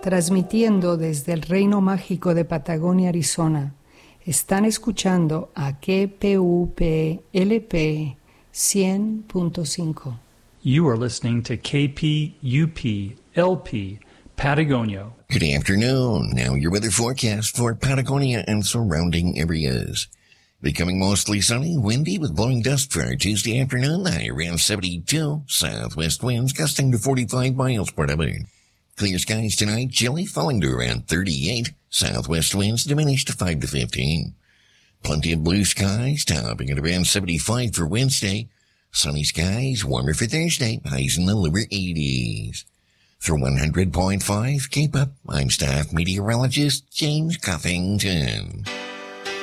transmitiendo desde el Reino Mágico de Patagonia, Arizona. Están escuchando a KPUP LP 100.5. You are listening to KPUP LP Patagonia. Good afternoon. Now your weather forecast for Patagonia and surrounding areas. Becoming mostly sunny, windy with blowing dust for Tuesday afternoon. The high around 72. Southwest winds gusting to 45 miles per hour. Clear skies tonight, chilly, falling to around 38. Southwest winds diminished to 5 to 15. Plenty of blue skies, topping at around 75 for Wednesday. Sunny skies, warmer for Thursday, highs in the lower 80s. For 100.5 Cape Up, I'm staff meteorologist James Cuffington.